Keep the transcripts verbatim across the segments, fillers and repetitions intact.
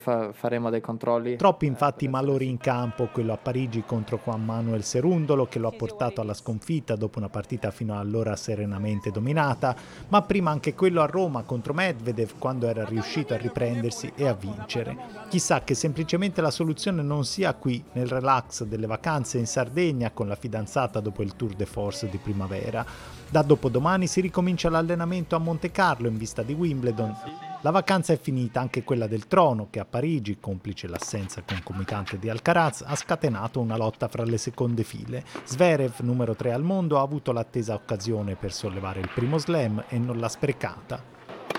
Fa- faremo dei controlli. Troppi infatti i malori in campo, quello a Parigi contro Juan Manuel Cerúndolo che lo ha portato alla sconfitta dopo una partita fino allora serenamente dominata, ma prima anche quello a Roma contro Medvedev quando era riuscito a riprendersi e a vincere. Chissà che semplicemente la soluzione non sia qui nel relax delle vacanze in Sardegna con la fidanzata dopo il Tour de Force di primavera. Da dopodomani si ricomincia l'allenamento a Monte Carlo in vista di Wimbledon. La vacanza è finita anche quella del trono che a Parigi, complice l'assenza concomitante di Alcaraz, ha scatenato una lotta fra le seconde file. Zverev, numero tre al mondo, ha avuto l'attesa occasione per sollevare il primo slam e non l'ha sprecata.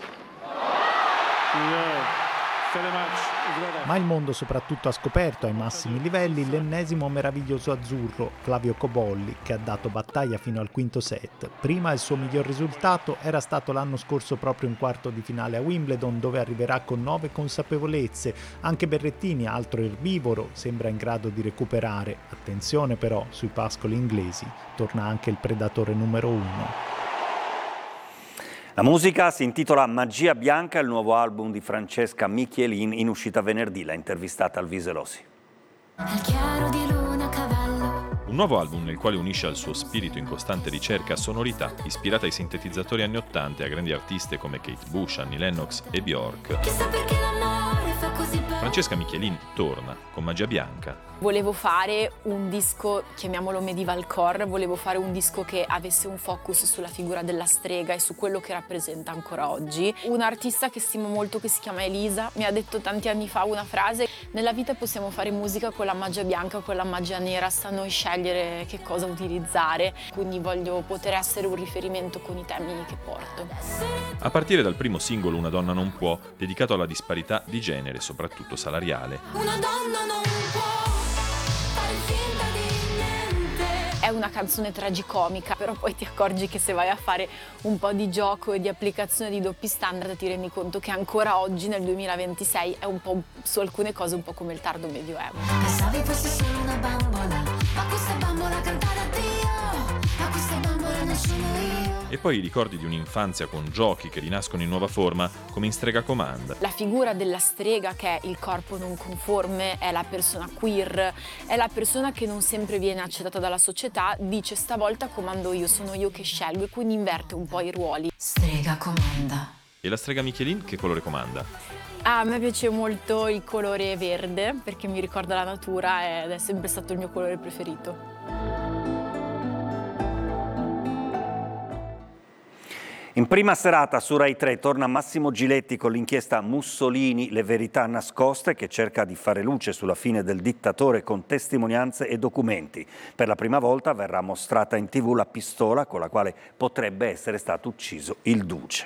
Ma il mondo soprattutto ha scoperto ai massimi livelli l'ennesimo meraviglioso azzurro, Flavio Cobolli, che ha dato battaglia fino al quinto set. Prima il suo miglior risultato era stato l'anno scorso proprio in quarto di finale a Wimbledon, dove arriverà con nuove consapevolezze. Anche Berrettini, altro erbivoro, sembra in grado di recuperare. Attenzione però, sui pascoli inglesi, torna anche il predatore numero uno. La musica si intitola Magia Bianca, il nuovo album di Francesca Michelin, in uscita venerdì, l'ha intervistata al Viselossi. Un nuovo album nel quale unisce al suo spirito in costante ricerca sonorità ispirata ai sintetizzatori anni ottanta e a grandi artiste come Kate Bush, Annie Lennox e Bjork. Francesca Michelin torna con Magia Bianca. Volevo fare un disco, chiamiamolo medieval core, volevo fare un disco che avesse un focus sulla figura della strega e su quello che rappresenta ancora oggi. Un'artista che stimo molto, che si chiama Elisa, mi ha detto tanti anni fa una frase: nella vita possiamo fare musica con la magia bianca o con la magia nera, sta a noi scegliere che cosa utilizzare, quindi voglio poter essere un riferimento con i temi che porto. A partire dal primo singolo Una donna non può, dedicato alla disparità di genere, soprattutto salariale. Una donna non può fare finta di niente. È una canzone tragicomica, però poi ti accorgi che se vai a fare un po' di gioco e di applicazione di doppi standard ti rendi conto che ancora oggi nel duemilaventisei è un po' su alcune cose un po' come il tardo medioevo. Pensavi fossi solo una bambola, ma questa bambola cantare addio, ma questa bambola non sono io. E poi i ricordi di un'infanzia con giochi che rinascono in nuova forma, come in Strega Comanda. La figura della strega, che è il corpo non conforme, è la persona queer, è la persona che non sempre viene accettata dalla società, dice stavolta comando io, sono io che scelgo, e quindi inverte un po' i ruoli. Strega comanda. E la strega Michelin che colore comanda? Ah, a me piace molto il colore verde, perché mi ricorda la natura ed è sempre stato il mio colore preferito. In prima serata su Rai tre torna Massimo Giletti con l'inchiesta Mussolini, le verità nascoste, che cerca di fare luce sulla fine del dittatore con testimonianze e documenti. Per la prima volta verrà mostrata in tivù la pistola con la quale potrebbe essere stato ucciso il duce.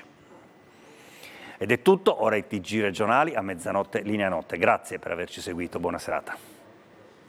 Ed è tutto, ora i T G regionali, a mezzanotte linea notte. Grazie per averci seguito, buona serata.